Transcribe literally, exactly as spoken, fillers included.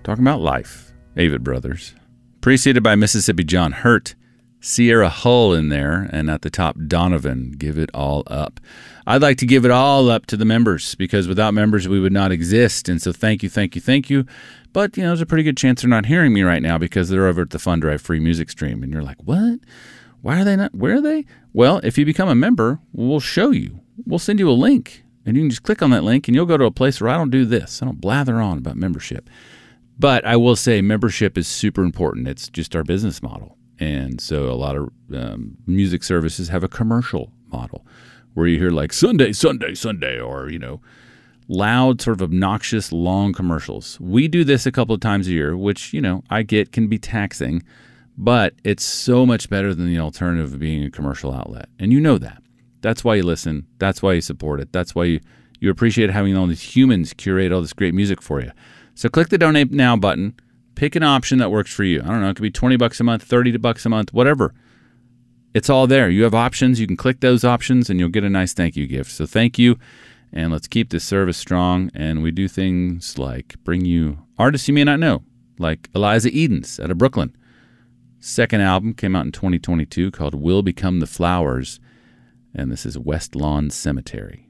talking about life. Avett Brothers. Preceded by Mississippi John Hurt, Sierra Hull in there, and at the top, Donovan, Give It All Up. I'd like to give it all up to the members, because without members, we would not exist. And so thank you, thank you, thank you. But, you know, there's a pretty good chance they're not hearing me right now because they're over at the Fun Drive free music stream. And you're like, what? Why are they not? Where are they? Well, if you become a member, we'll show you. We'll send you a link, and you can just click on that link, and you'll go to a place where I don't do this. I don't blather on about membership. But I will say membership is super important. It's just our business model. And so a lot of um, music services have a commercial model where you hear like Sunday, Sunday, Sunday, or, you know, loud, sort of obnoxious, long commercials. We do this a couple of times a year, which, you know, I get can be taxing, but it's so much better than the alternative of being a commercial outlet. And you know that. That's why you listen. That's why you support it. That's why you, you appreciate having all these humans curate all this great music for you. So click the Donate Now button. Pick an option that works for you. I don't know. It could be twenty bucks a month, thirty bucks a month, whatever. It's all there. You have options. You can click those options, and you'll get a nice thank you gift. So thank you, and let's keep this service strong. And we do things like bring you artists you may not know, like Eliza Edens out of Brooklyn. Second album came out in twenty twenty-two called Will Become the Flowers, and this is West Lawn Cemetery.